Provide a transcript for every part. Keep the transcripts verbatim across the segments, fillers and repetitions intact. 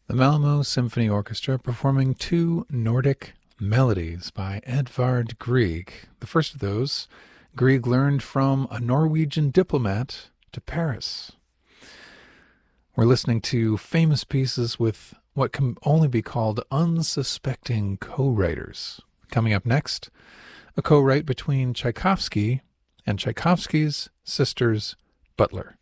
The Malmo Symphony Orchestra performing two Nordic melodies by Edvard Grieg. The first of those, Grieg learned from a Norwegian diplomat to Paris. We're listening to famous pieces with what can only be called unsuspecting co-writers. Coming up next, a co-write between Tchaikovsky and Tchaikovsky's sister's butler.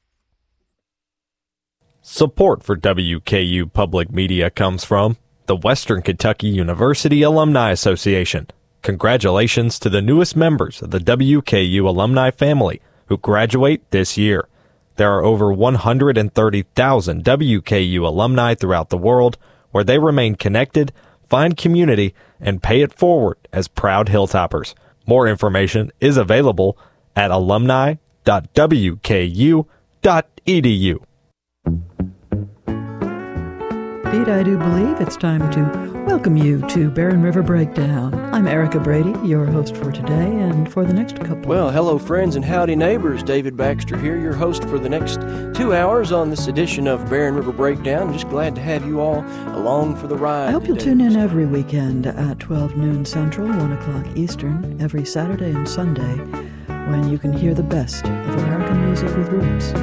Support for W K U Public Media comes from the Western Kentucky University Alumni Association. Congratulations to the newest members of the W K U alumni family who graduate this year. There are over one hundred thirty thousand W K U alumni throughout the world where they remain connected, find community, and pay it forward as proud Hilltoppers. More information is available at alumni dot w k u dot e d u. Indeed, I do believe it's time to welcome you to Barren River Breakdown. I'm Erica Brady, your host for today and for the next couple. Well, hello, friends and howdy, neighbors. David Baxter here, your host for the next two hours on this edition of Barren River Breakdown. Just glad to have you all along for the ride. I hope you'll today. tune in every weekend at twelve noon Central, one o'clock Eastern, every Saturday and Sunday, when you can hear the best of American music with roots.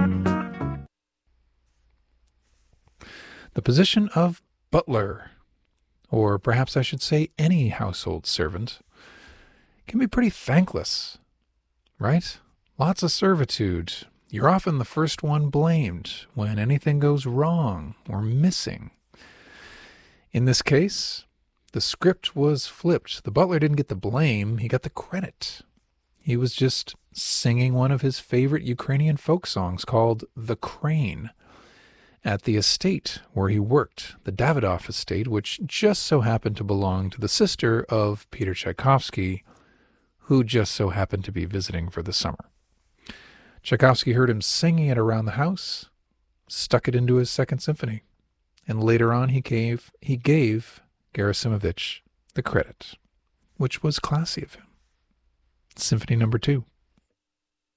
The position of butler, or perhaps I should say any household servant, can be pretty thankless, right? Lots of servitude. You're often the first one blamed when anything goes wrong or missing. In this case, the script was flipped. The butler didn't get the blame, he got the credit. He was just singing one of his favorite Ukrainian folk songs called The Crane at the estate where he worked, the Davidoff estate, which just so happened to belong to the sister of Peter Tchaikovsky, who just so happened to be visiting for the summer. Tchaikovsky heard him singing it around the house, stuck it into his Second Symphony, and later on he gave, he gave Gerasimovich the credit, which was classy of him. Symphony number two.